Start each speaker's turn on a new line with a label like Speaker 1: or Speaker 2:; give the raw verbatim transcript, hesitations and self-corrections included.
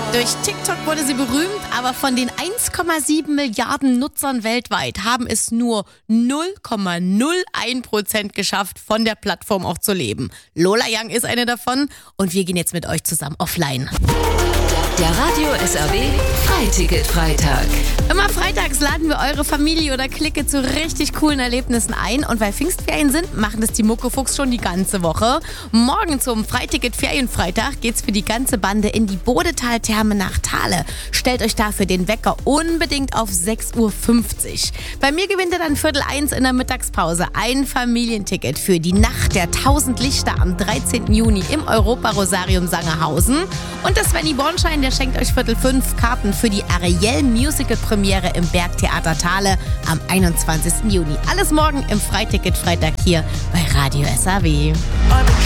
Speaker 1: Durch TikTok wurde sie berühmt, aber von den eins Komma sieben Milliarden Nutzern weltweit haben es nur null Komma null eins Prozent geschafft, von der Plattform auch zu leben. Lola Young ist eine davon und wir gehen jetzt mit euch zusammen offline.
Speaker 2: Der Radio S R W Freiticket-Freitag.
Speaker 1: Immer freitags laden wir eure Familie oder Clique zu richtig coolen Erlebnissen ein. Und weil Pfingstferien sind, machen das die Muckefuchs schon die ganze Woche. Morgen zum Freiticket-Ferienfreitag geht's für die ganze Bande in die Bodetal-Therme nach Thale. Stellt euch dafür den Wecker unbedingt auf sechs Uhr fünfzig. Bei mir gewinnt ihr dann Viertel eins in der Mittagspause ein Familienticket für die Nacht der tausend Lichter am dreizehnten Juni im Europa-Rosarium Sangerhausen. Und der Svenny Bornschein, der schenkt euch Viertel fünf Karten für die Ariel Musical-Premiere im Bergtheater Thale am einundzwanzigsten Juni. Alles morgen im Freiticket-Freitag hier bei Radio S R W.